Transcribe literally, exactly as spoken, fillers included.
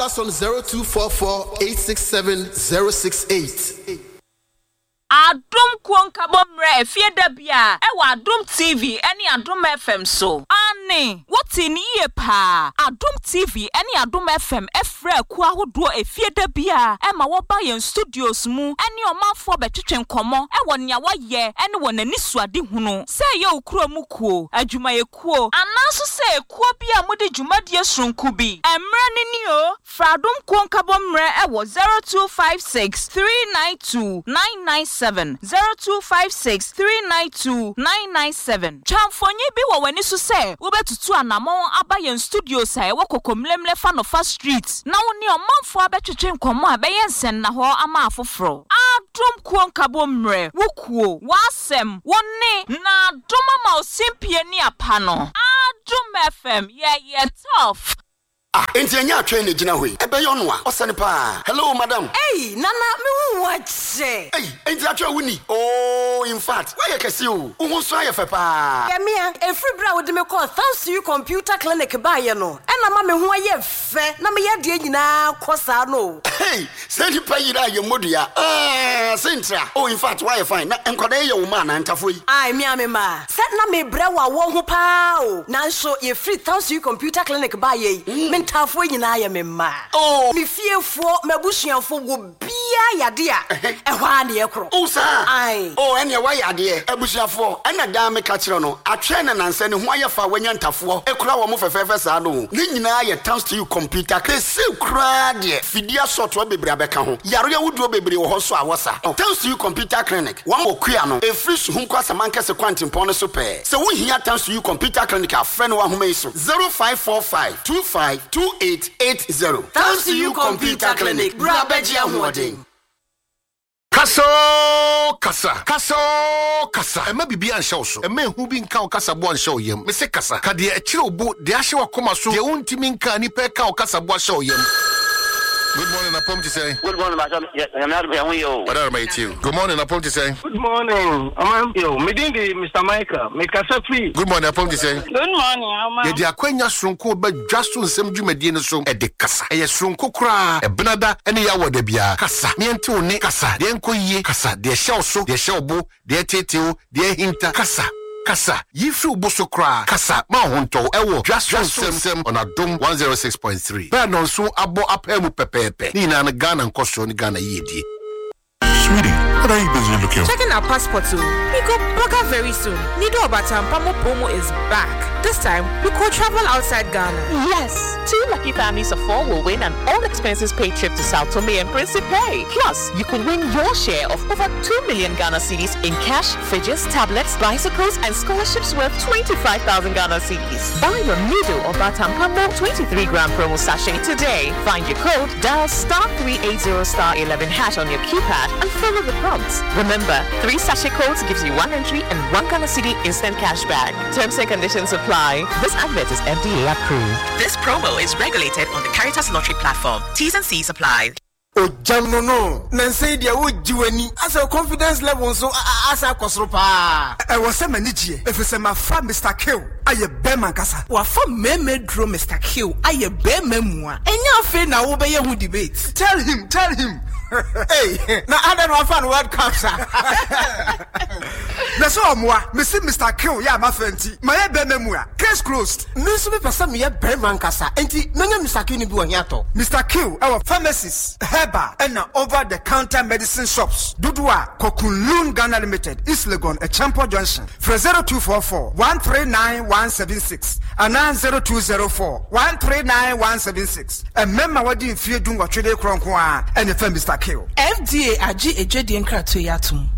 us on zero two four four eight six seven zero six eight. Adum Kwanka Bomre Fieda Bia Ewa Adum T V any Adum F M so Ani what in ye pa Adum T V any Adum F M Efre Kwa Hudo e Fieda Bia Emma Waba yen studios mu any o man for betwitwen komo Ewa nyawa ye any one ani suade hunu say ye ukuro mu kuo adwuma ye kuo anaso say kuo bia mudi dwumadie sronku bi emre ni ni o fra Adum Kwanka Bomre Ewa zero two five six three nine two nine nine seven zero two five six three nine two nine nine seven. Chamfonye bi wo wani so say wo betutu anamon aba yen studio say wo kokomlemle fa no fa street na woni omanfo abetwetwe nkomo abeyen sen na ho ama afoforo Adum Kwanka Bomre wo kuo wasem woni na doma ma osimpie ni apa no Adum F M yeah yeah tough. Ah, enti anya atwe ne gina hoi. Ebe yo no a, osane pa. Hello madam. Hey, nana me hu wache. Hey, enti atwe wuni. Oh, in fact, why you kesi o? Wo so aye fe pa. Ya me a, every bra wo de me call thanks to you computer clinic ba ye no. E na ma me hu aye fe, na me ye de nyina kosa no. Hey, say di pa yira ye modua. Ah, sentra. Oh, in fact, why you fine? Na enkoda ye wo ma na ntafo yi. Ai me a me ma. Set na me bra wa wo ho pa o. Na so ye free thanks to you computer clinic ba ye. Mm. Tafo nyina ya me ma oh mi fiefo mabusuafo wo bia yade a ehwa na ye kro oh sir ai oh ene wa yade abusuafo ena da me ka kire no atwe na nanse ne ho ayefa wanya ntafo ekura wo mo fefefe sa no ne nyina ye thanks to you computer kese kura de fidia soto bebre abeka ho yaro ya wuduo bebre wo ho so awosa thanks to you computer clinic one okua no e free so hunko asamanka se kwantimpon no so pe se wo hia thanks to you computer clinic afre no wa homa iso zero five four five two five two eight eight zero. Thanks to you computer clinic Brabeji Ahwodin. Kaso kasa kaso kasa e ma bibi an show so e ma hu bi nka o kasa bo an show yem me se kasa ka de e kire obo de ahye wakoma so de untimi nka ni pe ka o kasa bo show yem. Good morning, Apom to say. Good morning, Madam. Yes, I'm not going you. What are mate you? Good morning, Apom to say. Good morning. I'm you. Meeting the Mister Michael. Make us free. Good morning, Apom to say. Good morning, I'm. Ye dia kwanya sonko ba dwaso nsem dwumadi ne so e de kasa. E ye sonko kra e benada ene ya woda bia. Kasa. Me ente oni kasa. De enko yie kasa. De hye so, de hye obo, de teteo, de hinta kasa. Kasa, yifu boso kra, kasa, ma honto, ewo, just sem sem on Adum one oh six point three. But non so abo apemu pepepe. Ni na Ghana nkoso ni Ghana yedi. Sweetie, what are you busy looking for? Checking our passport too. We go Baga very soon. Nido Abatam Pamo promo is back. This time, we could travel outside Ghana. Yes, two lucky families of four will win an all-expenses paid trip to Sao Tome and Principe. Plus, you could win your share of over two million Ghana cedis in cash, fridges, tablets, bicycles, and scholarships worth twenty-five thousand Ghana cedis. Buy your Nido Abatam Pamo twenty-three gram promo sachet today. Find your code, dial star three eighty star eleven hash on your keypad, and follow the prompts. Remember, three sachet codes gives you one entry and one Ghana cedi instant cash back. Terms and conditions apply. This advert is F D A approved. This promo is regulated on the Caritas Lottery platform. T's and C's apply. Oh, jam no no. Nancy dia wo jiwani. As a confidence level so as a kosropa. I was a manager. If it's my friend Mister Q, I a beman kasa. Wa from meme draw Mister Q. I a be memua. Enya fe na wo be ye hu debate. Tell him, tell him. Hey, na ada no fan word capture. Na so amwa, me see Mister Q ya ma fenti. My be memua. Case closed. Me so be person me be man kasa. Enti menya Mister Q ni bi wo hiato. Mister Q, our pharmacies, herba and over the counter medicine shops. Dudua, Kokunlun Ghana Limited, East Legon, a Champo Junction. For zero two four four one three nine one seven six and nine zero two zero four one three nine one seven six. And member what do you feel doing what you do and the Mister Q. F D A aji ejedi nkratoyatum.